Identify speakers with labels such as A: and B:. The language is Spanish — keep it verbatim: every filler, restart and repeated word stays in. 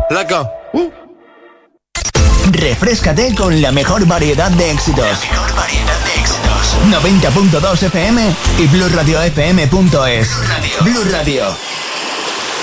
A: Let's go. Uh.
B: Refréscate con la mejor variedad de éxitos.
C: La mejor variedad de éxitos.
B: noventa punto dos F M y blue radio f m punto es. Blue Radio. Blue Radio.